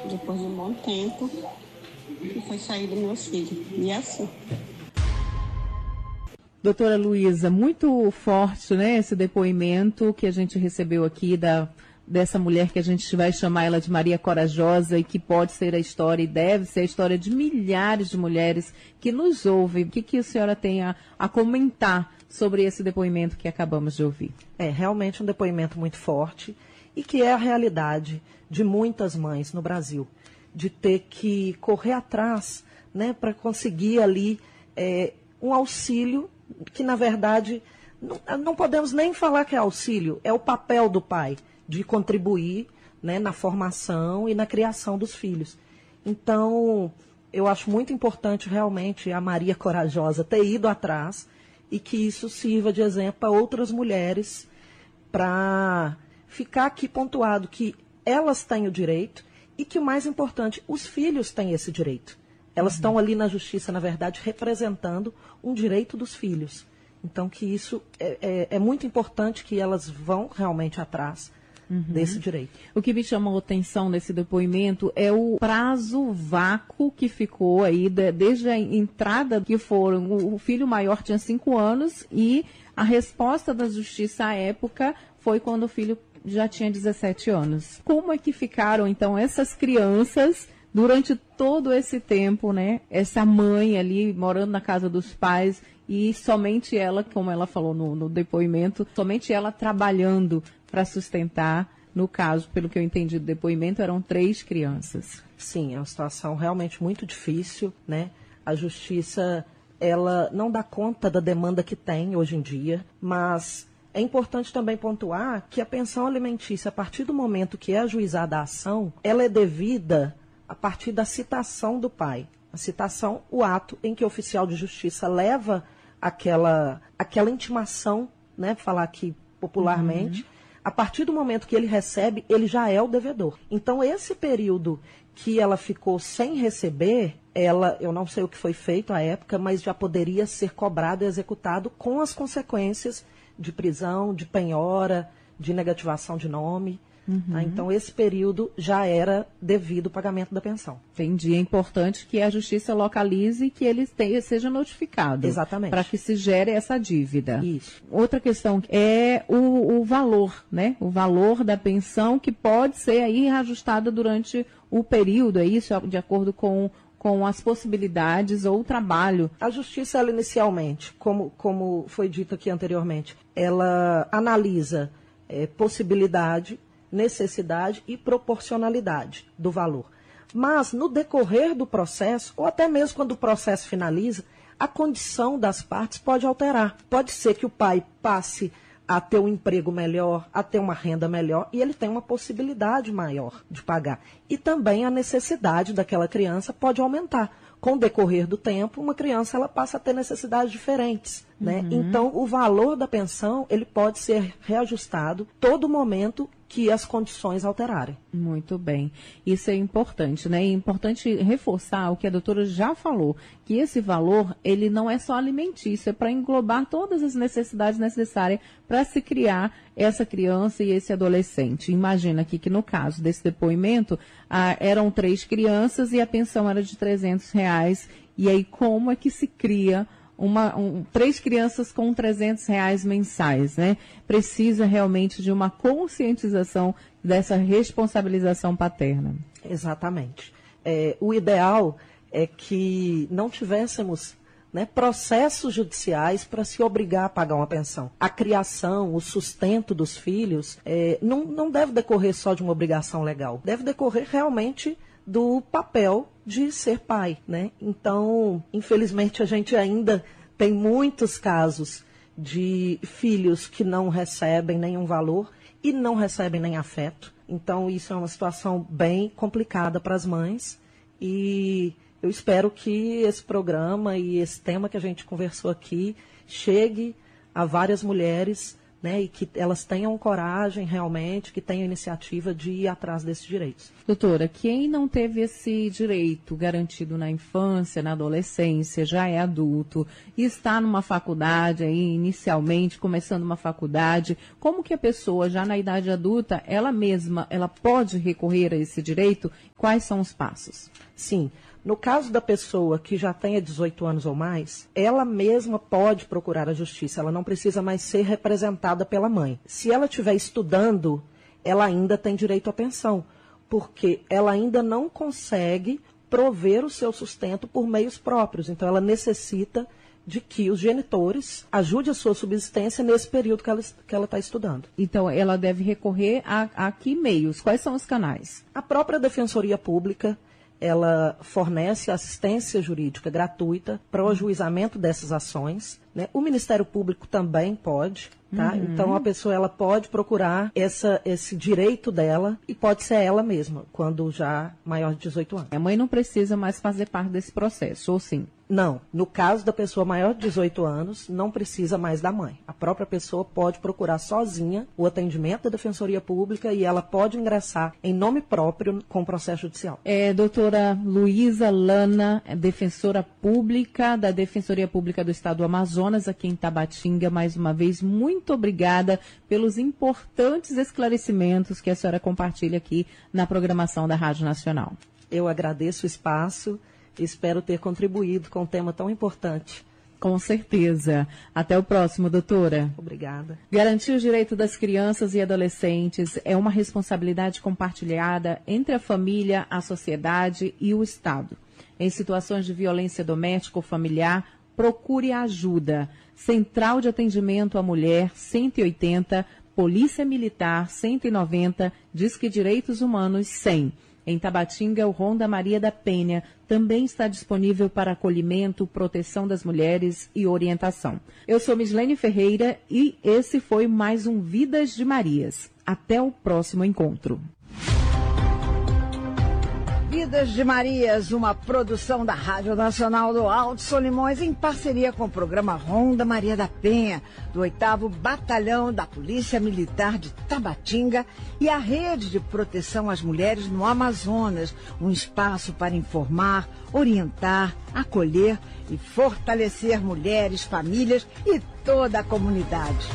depois de um bom tempo, que foi sair do meu filho. E assim. Doutora Luísa, muito forte, né, esse depoimento que a gente recebeu aqui dessa mulher que a gente vai chamar ela de Maria Corajosa e que pode ser a história e deve ser a história de milhares de mulheres que nos ouvem. O que a senhora tem a comentar sobre esse depoimento que acabamos de ouvir? É realmente um depoimento muito forte e que é a realidade de muitas mães no Brasil, de ter que correr atrás, né, para conseguir ali um auxílio que, na verdade, não podemos nem falar que é auxílio, é o papel do pai de contribuir, né, na formação e na criação dos filhos. Então, eu acho muito importante realmente a Maria Corajosa ter ido atrás e que isso sirva de exemplo para outras mulheres, para ficar aqui pontuado que elas têm o direito e que o mais importante, os filhos têm esse direito. Elas estão ali na justiça, na verdade, representando um direito dos filhos. Então, que isso é muito importante que elas vão realmente atrás desse direito. O que me chamou a atenção nesse depoimento é o prazo vácuo que ficou aí, desde a entrada que foram, o filho maior tinha 5 anos e a resposta da justiça à época foi quando o filho já tinha 17 anos. Como é que ficaram, então, essas crianças durante todo esse tempo, né? Essa mãe ali morando na casa dos pais e somente ela, como ela falou no depoimento, somente ela trabalhando para sustentar. No caso, pelo que eu entendi do depoimento, eram 3 crianças. Sim, é uma situação realmente muito difícil, né? A justiça, ela não dá conta da demanda que tem hoje em dia, mas é importante também pontuar que a pensão alimentícia, a partir do momento que é ajuizada a ação, ela é devida a partir da citação do pai. A citação, o ato em que o oficial de justiça leva aquela intimação, né, falar aqui popularmente, a partir do momento que ele recebe, ele já é o devedor. Então, esse período que ela ficou sem receber, eu não sei o que foi feito à época, mas já poderia ser cobrado e executado com as consequências de prisão, de penhora, de negativação de nome. Tá? Então, esse período já era devido ao pagamento da pensão. Entendi. É importante que a justiça localize e que ele seja notificado. Exatamente. Para que se gere essa dívida. Isso. Outra questão é o valor, né? O valor da pensão que pode ser aí reajustado durante o período, é isso? De acordo com as possibilidades ou o trabalho. A justiça, ela inicialmente, como foi dito aqui anteriormente, ela analisa possibilidade, necessidade e proporcionalidade do valor. Mas, no decorrer do processo, ou até mesmo quando o processo finaliza, a condição das partes pode alterar. Pode ser que o pai passe a ter um emprego melhor, a ter uma renda melhor, e ele tem uma possibilidade maior de pagar. E também a necessidade daquela criança pode aumentar. Com o decorrer do tempo, uma criança ela passa a ter necessidades diferentes, né? Então, o valor da pensão, ele pode ser reajustado todo momento que as condições alterarem. Muito bem. Isso é importante, né? É importante reforçar o que a doutora já falou, que esse valor, ele não é só alimentício, é para englobar todas as necessidades necessárias para se criar essa criança e esse adolescente. Imagina aqui que no caso desse depoimento, eram 3 crianças e a pensão era de R$300. E aí como é que se cria 3 crianças com R$300 mensais, né? Precisa realmente de uma conscientização dessa responsabilização paterna. Exatamente. O ideal é que não tivéssemos, né, processos judiciais para se obrigar a pagar uma pensão. A criação, o sustento dos filhos não deve decorrer só de uma obrigação legal, deve decorrer realmente do papel de ser pai, né? Então, infelizmente, a gente ainda tem muitos casos de filhos que não recebem nenhum valor e não recebem nem afeto. Então, isso é uma situação bem complicada para as mães e eu espero que esse programa e esse tema que a gente conversou aqui chegue a várias mulheres, né, e que elas tenham coragem realmente, que tenham iniciativa de ir atrás desses direitos. Doutora, quem não teve esse direito garantido na infância, na adolescência, já é adulto e está numa faculdade aí, inicialmente, começando uma faculdade, como que a pessoa já na idade adulta, ela mesma, ela pode recorrer a esse direito? Quais são os passos? Sim. No caso da pessoa que já tenha 18 anos ou mais, ela mesma pode procurar a justiça, ela não precisa mais ser representada pela mãe. Se ela estiver estudando, ela ainda tem direito à pensão, porque ela ainda não consegue prover o seu sustento por meios próprios. Então, ela necessita de que os genitores ajudem a sua subsistência nesse período que ela está estudando. Então, ela deve recorrer a que meios? Quais são os canais? A própria Defensoria Pública, ela fornece assistência jurídica gratuita para o ajuizamento dessas ações, né? O Ministério Público também pode, tá? Então, a pessoa ela pode procurar esse direito dela e pode ser ela mesma, quando já maior de 18 anos. A mãe não precisa mais fazer parte desse processo, ou sim? Não. No caso da pessoa maior de 18 anos, não precisa mais da mãe. A própria pessoa pode procurar sozinha o atendimento da Defensoria Pública e ela pode ingressar em nome próprio com o processo judicial. Doutora Luísa Lana, defensora pública da Defensoria Pública do Estado do Amazonas, aqui em Tabatinga, mais uma vez, muito obrigada pelos importantes esclarecimentos que a senhora compartilha aqui na programação da Rádio Nacional. Eu agradeço o espaço. Espero ter contribuído com um tema tão importante. Com certeza. Até o próximo, doutora. Obrigada. Garantir o direito das crianças e adolescentes é uma responsabilidade compartilhada entre a família, a sociedade e o Estado. Em situações de violência doméstica ou familiar, procure ajuda. Central de Atendimento à Mulher, 180, Polícia Militar, 190, Disque Direitos Humanos, 100. Em Tabatinga, o Ronda Maria da Penha também está disponível para acolhimento, proteção das mulheres e orientação. Eu sou Mislene Ferreira e esse foi mais um Vidas de Marias. Até o próximo encontro. Vidas de Marias, uma produção da Rádio Nacional do Alto Solimões em parceria com o programa Ronda Maria da Penha, do 8º Batalhão da Polícia Militar de Tabatinga e a Rede de Proteção às Mulheres no Amazonas, um espaço para informar, orientar, acolher e fortalecer mulheres, famílias e toda a comunidade.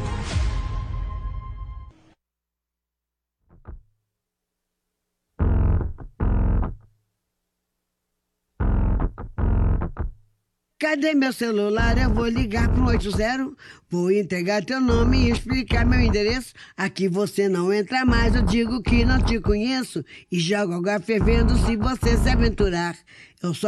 Cadê meu celular? Eu vou ligar pro 80. Vou entregar teu nome e explicar meu endereço. Aqui você não entra mais, eu digo que não te conheço. E jogo água fervendo se você se aventurar. Eu só